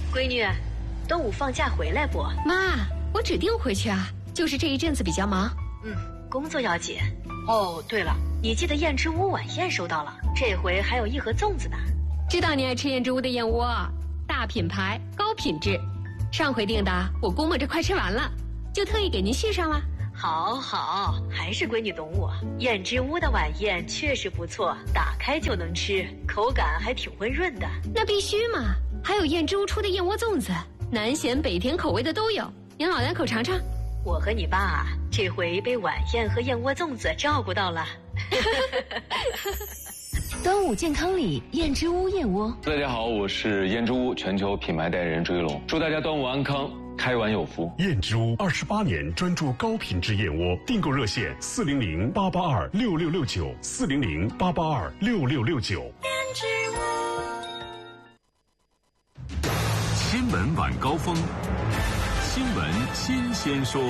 闺女，端午放假回来不？ 妈，我指定回去啊，就是这一阵子比较忙。 工作要紧。哦，对了，你记得燕之屋晚宴收到了，这回还有一盒粽子呢。 知道你爱吃燕之屋的燕窝，大品牌高品质，上回订的我估摸着快吃完了，就特意给您续上了。 好，还是闺女懂我。燕之屋的晚宴确实不错，打开就能吃，口感还挺温润的。 那必须嘛，还有燕之屋出的燕窝粽子，南咸北甜口味的都有，您老两口尝尝。 我和你爸这回被晚宴和燕窝粽子照顾到了。 端午健康礼，燕之屋燕窝。 大家好，我是燕之屋全球品牌代言人朱一龙，祝大家端午安康，开碗有福。 燕之屋28年专注高品质燕窝，订购热线400-882-6669，400-882-6669。 燕之屋。 新闻晚高峰，新闻新鲜说。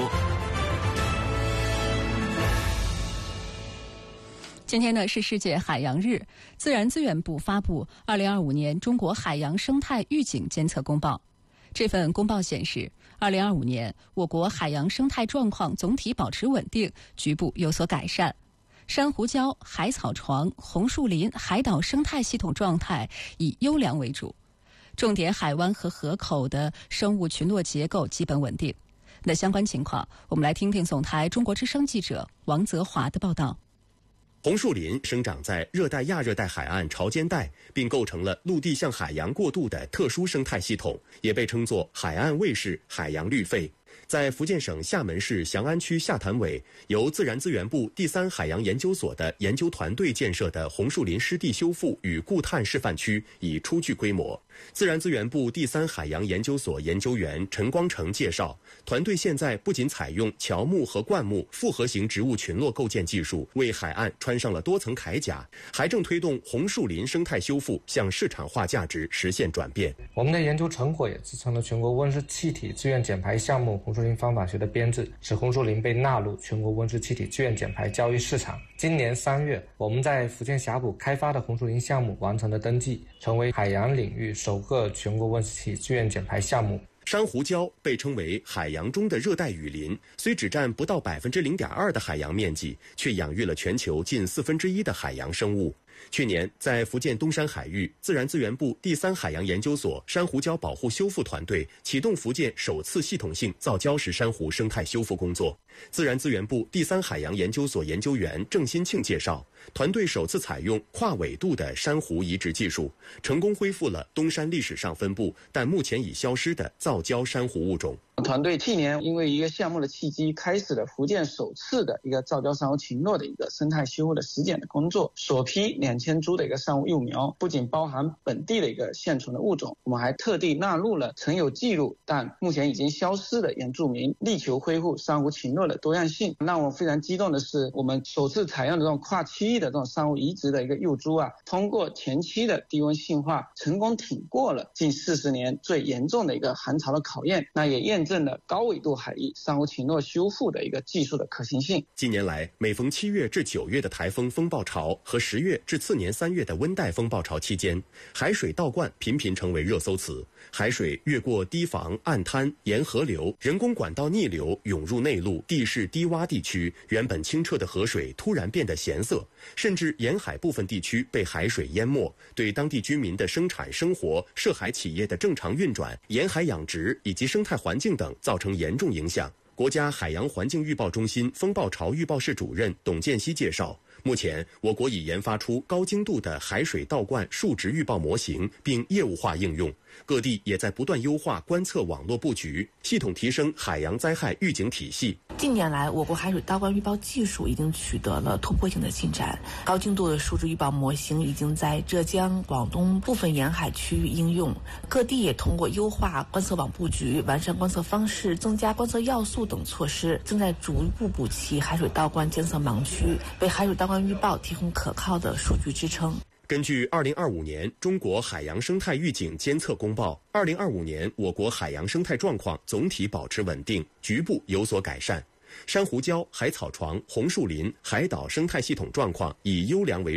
今天呢是世界海洋日，自然资源部发布2025年中国海洋生态预警监测公报。这份公报显示，2025年我国海洋生态状况总体保持稳定，局部有所改善。珊瑚礁、海草床、红树林、海岛生态系统状态以优良为主，重点海湾和河口的生物群落结构基本稳定。那相关情况，我们来听听总台中国之声记者王泽华的报道。 红树林生长在热带亚热带海岸潮间带，并构成了陆地向海洋过渡的特殊生态系统，也被称作海岸卫士、海洋绿肺。在福建省厦门市翔安区下潭尾，由自然资源部第3海洋研究所的研究团队建设的红树林湿地修复与固碳示范区已初具规模。自然资源部第3海洋研究所研究员陈光成介绍，团队现在不仅采用乔木和灌木复合型植物群落构建技术，为海岸穿上了多层铠甲，还正推动红树林生态修复向市场化价值实现转变。 我们的研究成果也支撑了全国温室气体自愿减排项目红树林方法学的编制，使红树林被纳入全国温室气体自愿减排交易市场。今年3月，我们在福建峡谷开发的红树林项目完成了登记，成为海洋领域首个全国温室气体自愿减排项目。 珊瑚礁被称为海洋中的热带雨林，虽只占不到0.2%的海洋面积，却养育了全球近1/4的海洋生物。去年，在福建东山海域，自然资源部第3海洋研究所珊瑚礁保护修复团队启动福建首次系统性造礁石珊瑚生态修复工作。自然资源部第3海洋研究所研究员郑新庆介绍，团队首次采用跨纬度的珊瑚移植技术，成功恢复了东山历史上分布但目前已消失的造礁珊瑚物种。 团队去年因为一个项目的契机，开始了福建首次的一个造礁珊瑚群落的一个生态修复的实践的工作。首批2000株的一个珊瑚幼苗，不仅包含本地的一个现存的物种，我们还特地纳入了曾有记录但目前已经消失的原住民，力求恢复珊瑚群落的多样性。让我非常激动的是，我们首次采用的这种跨区域的这种珊瑚移植的一个幼株通过前期的低温性化，成功挺过了近40年最严重的一个寒潮的考验，那也验证了高纬度海域珊瑚群落修复的一个技术的可行性。 近年来，每逢7月至9月的台风风暴潮和10月至次年3月的温带风暴潮期间，海水倒灌频频成为热搜词。海水越过堤防、岸滩、沿河流、人工管道逆流涌入内陆地势低洼地区，原本清澈的河水突然变得咸涩，甚至沿海部分地区被海水淹没，对当地居民的生产生活、涉海企业的正常运转、沿海养殖以及生态环境等造成严重影响。国家海洋环境预报中心风暴潮预报室主任董建熙介绍，目前我国已研发出高精度的海水倒灌数值预报模型，并业务化应用。各地也在不断优化观测网络布局，系统提升海洋灾害预警体系。 近年来，我国海水倒灌预报技术已经取得了突破性的进展，高精度的数值预报模型已经在浙江、广东部分沿海区域应用。各地也通过优化观测网布局、完善观测方式、增加观测要素等措施，正在逐步补齐海水倒灌监测盲区，为海水倒灌预报提供可靠的数据支撑。 根据2025年中国海洋生态预警监测公报，2025年我国海洋生态状况总体保持稳定，局部有所改善。珊瑚礁、海草床、红树林、海岛生态系统状况以优良为主。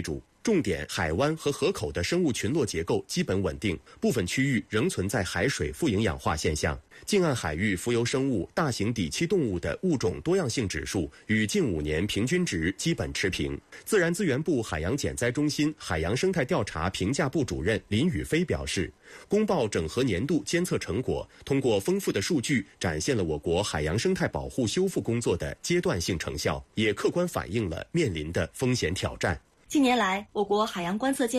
重点海湾和河口的生物群落结构基本稳定，部分区域仍存在海水富营养化现象。近岸海域浮游生物、大型底栖动物的物种多样性指数与近5年平均值基本持平。自然资源部海洋减灾中心海洋生态调查评价部主任林宇飞表示，公报整合年度监测成果，通过丰富的数据展现了我国海洋生态保护修复工作的阶段性成效，也客观反映了面临的风险挑战。 近年来，我国海洋观测监